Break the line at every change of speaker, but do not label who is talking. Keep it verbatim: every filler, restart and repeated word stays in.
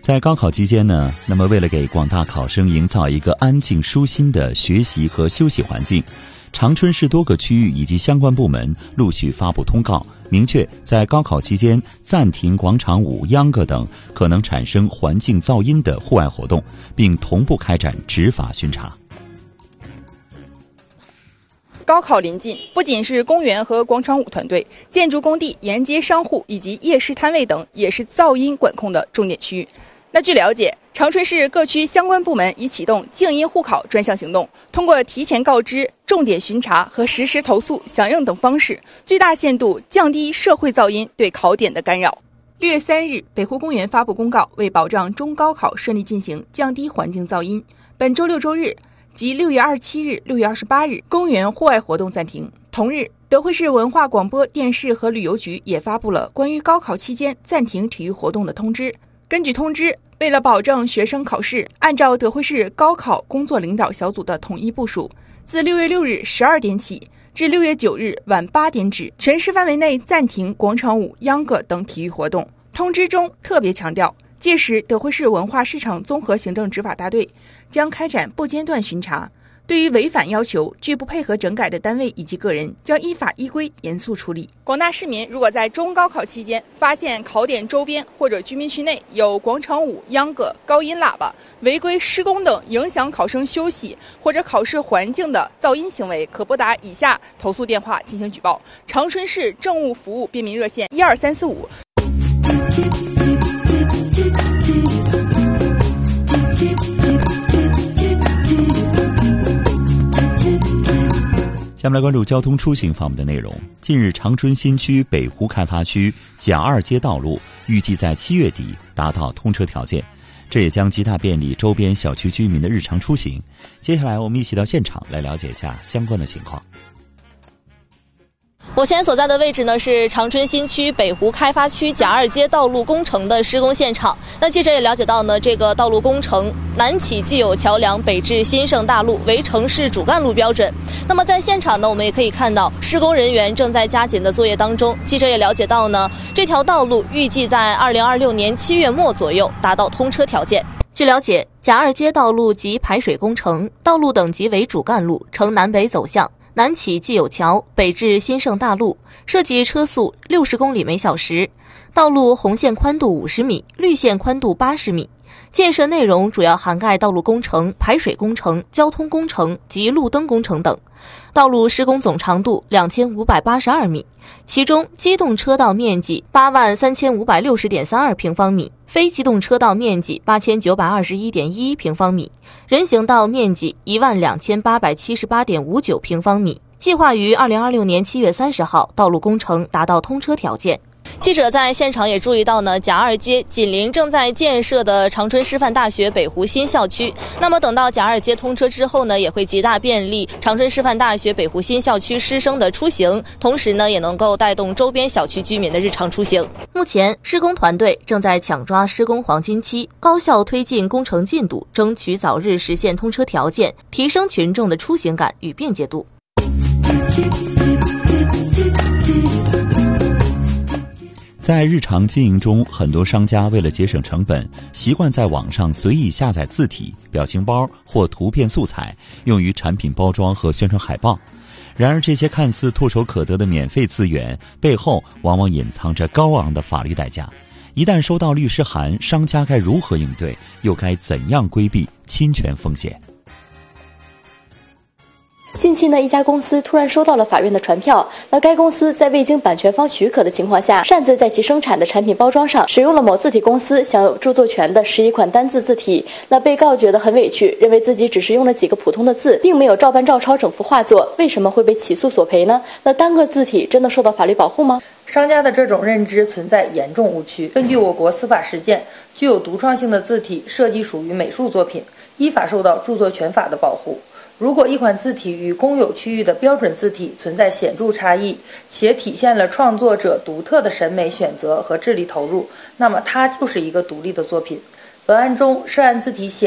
在高考期间呢，那么为了给广大考生营造一个安静舒心的学习和休息环境，长春市多个区域以及相关部门陆续发布通告，明确在高考期间暂停广场舞、秧歌等可能产生环境噪音的户外活动，并同步开展执法巡查。
高考临近，不仅是公园和广场舞团队，建筑工地、沿街商户以及夜市摊位等也是噪音管控的重点区域。那据了解，长春市各区相关部门已启动静音护考专项行动，通过提前告知、重点巡查和实时投诉、响应等方式，最大限度降低社会噪音对考点的干扰。六月三日，北湖公园发布公告，为保障中高考顺利进行，降低环境噪音，本周六周日即六月二十七日、六月二十八日，公园户外活动暂停。同日，德惠市文化广播电视和旅游局也发布了关于高考期间暂停体育活动的通知。根据通知，为了保证学生考试，按照德惠市高考工作领导小组的统一部署，自六月六日十二点起至六月九日晚八点止，全市范围内暂停广场舞、秧歌等体育活动。通知中特别强调，届时德惠市文化市场综合行政执法大队将开展不间断巡查，对于违反要求、拒不配合整改的单位以及个人，将依法依规严肃处理。广大市民如果在中高考期间发现考点周边或者居民区内有广场舞、秧歌、高音喇叭、违规施工等影响考生休息或者考试环境的噪音行为，可拨打以下投诉电话进行举报：长春市政务服务便民热线一二三四五。
下面来关注交通出行方面的内容。近日，长春新区北湖开发区甲二街道路预计在七月底达到通车条件，这也将极大便利周边小区居民的日常出行。接下来，我们一起到现场来了解一下相关的情况。
我现在所在的位置呢是长春新区北湖开发区甲二街道路工程的施工现场。那记者也了解到呢，这个道路工程南起既有桥梁，北至新盛大路为城市主干路标准。那么在现场呢，我们也可以看到施工人员正在加紧的作业当中。记者也了解到呢，这条道路预计在二零二六年七月末左右达到通车条件。据了解，甲二街道路及排水工程，道路等级为主干路，呈南北走向。南起既有桥，北至新盛大路，设计车速六十公里每小时，道路红线宽度五十米，绿线宽度八十米。建设内容主要涵盖道路工程、排水工程、交通工程及路灯工程等。道路施工总长度两千五百八十二米，其中机动车道面积八万三千五百六十点三二平方米，非机动车道面积八千九百二十一点一一平方米，人行道面积一万两千八百七十八点五九平方米。计划于二零二六年七月三十号道路工程达到通车条件。记者在现场也注意到呢，甲二街紧邻正在建设的长春师范大学北湖新校区。那么等到甲二街通车之后呢，也会极大便利长春师范大学北湖新校区师生的出行，同时呢，也能够带动周边小区居民的日常出行。目前，施工团队正在抢抓施工黄金期，高效推进工程进度，争取早日实现通车条件，提升群众的出行感与便捷度。
在日常经营中，很多商家为了节省成本，习惯在网上随意下载字体、表情包或图片素材，用于产品包装和宣传海报。然而，这些看似唾手可得的免费资源，背后往往隐藏着高昂的法律代价。一旦收到律师函，商家该如何应对？又该怎样规避侵权风险？
近期呢，一家公司突然收到了法院的传票。那该公司在未经版权方许可的情况下，擅自在其生产的产品包装上使用了某字体公司享有著作权的十一款单字字体。那被告觉得很委屈，认为自己只是用了几个普通的字，并没有照搬照抄整幅画作，为什么会被起诉索赔呢？那单个字体真的受到法律保护吗？
商家的这种认知存在严重误区。根据我国司法实践，具有独创性的字体设计属于美术作品，依法受到著作权法的保护。如果一款字体与公有区域的标准字体存在显著差异，且体现了创作者独特的审美选择和智力投入，那么它就是一个独立的作品。本案中，涉案字体显